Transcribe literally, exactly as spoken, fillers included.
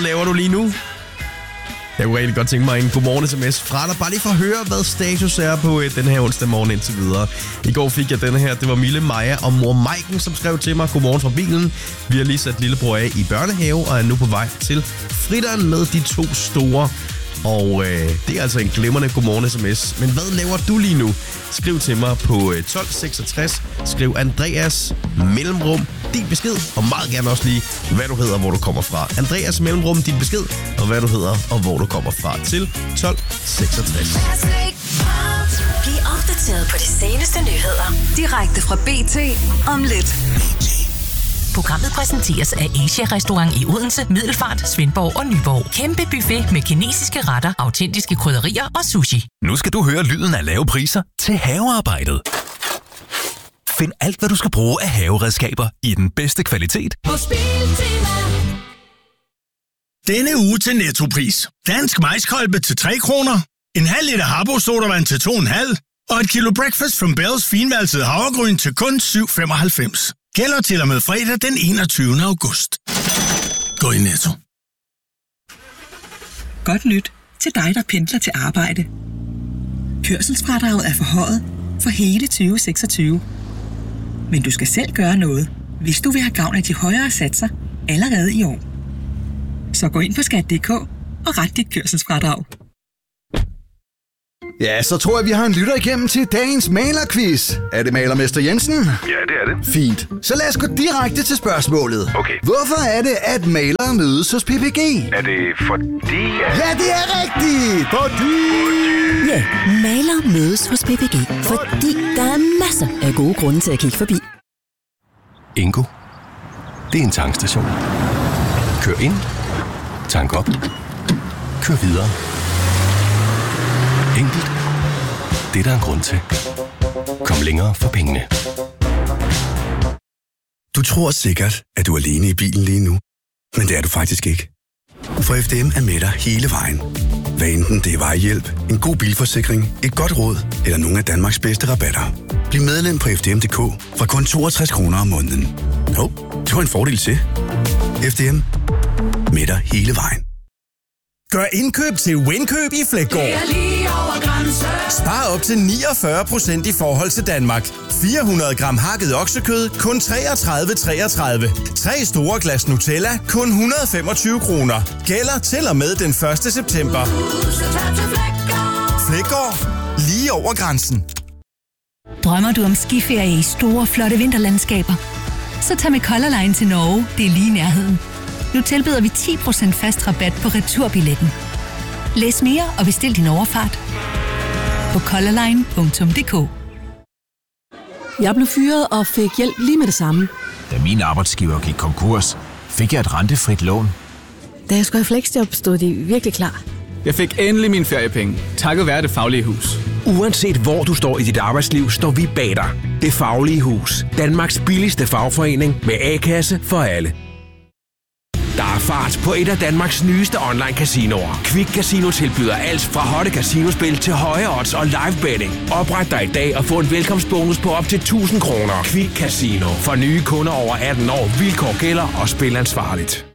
laver du lige nu? Jeg kunne rigtig godt tænke mig en godmorgen sms fra dig, bare lige for at høre, hvad status er på øh, den her onsdag morgen indtil videre. I går fik jeg denne her, det var Mille, Maja og mor Maiken, som skrev til mig, godmorgen fra bilen. Vi har lige sat lillebror af i børnehave og er nu på vej til fritteren med de to store. Og øh, det er altså en glimrende godmorgen sms. Men hvad laver du lige nu? Skriv til mig på øh, tolv seksogtres. Skriv Andreas mellemrum din besked, og meget gerne også lige, hvad du hedder og hvor du kommer fra. Andreas mellemrum din besked, og hvad du hedder og hvor du kommer fra til tolv seksogtres. Bliv opdateret på de seneste nyheder direkte fra B T om lidt. Programmet præsenteres af Asia Restaurant i Odense, Middelfart, Svendborg og Nyborg. Kæmpe buffet med kinesiske retter, autentiske krydderier og sushi. Nu skal du høre lyden af lave priser til havearbejdet. Find alt, hvad du skal bruge af haveredskaber i den bedste kvalitet hos Biltema. Denne uge til Nettopris. Dansk majskolbe til tre kroner. En halv liter Harbo sodavand til to komma fem. Og et kilo Breakfast from Bells finvalset havregryn til kun syv femoghalvfems. Gælder til og med fredag den enogtyvende august. Gå i Netto. Godt nyt til dig, der pendler til arbejde. Kørselsfradraget er forhøjet for hele tyve seksogtyve. Men du skal selv gøre noget, hvis du vil have gavn af de højere satser allerede i år. Så gå ind på skat punktum d k og ret dit kørselsfradrag. Ja, så tror jeg, vi har en lytter igennem til dagens malerquiz. Er det malermester Jensen? Ja, det er det. Fint. Så lad os gå direkte til spørgsmålet. Okay. Hvorfor er det, at malere mødes hos P P G? Er det fordi... At... Ja, det er rigtigt! Fordi... Ja, malere mødes hos P P G, fordi der er masser af gode grunde til at kigge forbi. Ingo. Det er en tankstation. Kør ind. Tank op. Kør videre. Enkelt. Det er der en grund til. Kom længere for pengene. Du tror sikkert, at du er alene i bilen lige nu. Men det er du faktisk ikke. For F D M er med dig hele vejen. Hvad enten det er vejhjælp, en god bilforsikring, et godt råd eller nogle af Danmarks bedste rabatter. Bliv medlem på f d m punktum d k fra kun toogtres kroner om måneden. Jo, det var en fordel til. F D M. Med dig hele vejen. Gør indkøb til Winkøb i Fleggaard. Spar op til niogfyrre procent i forhold til Danmark. fire hundrede gram hakket oksekød, kun treogtredive treogtredive. Tre store glas Nutella, kun et hundrede og femogtyve kroner. Gælder til og med den første september. Fleggaard. Lige over grænsen. Drømmer du om skiferie i store, flotte vinterlandskaber? Så tag med Color Line til Norge. Det er lige i nærheden. Nu tilbyder vi ti procent fast rabat på returbilletten. Læs mere og bestil din overfart på colorline punktum d k. Jeg blev fyret og fik hjælp lige med det samme. Da min arbejdsgiver gik konkurs, fik jeg et rentefrit lån. Da jeg skulle i fleksjob, stod de virkelig klar. Jeg fik endelig mine feriepenge, takket være Det Faglige Hus. Uanset hvor du står i dit arbejdsliv, står vi bag dig. Det Faglige Hus. Danmarks billigste fagforening med A-kasse for alle. Der er fart på et af Danmarks nyeste online casinoer. Quick Casino tilbyder alt fra hotte casinospil til høje odds og live betting. Opret dig i dag og få en velkomstbonus på op til tusind kroner. Quick Casino. For nye kunder over atten år. Vilkår gælder og spil ansvarligt.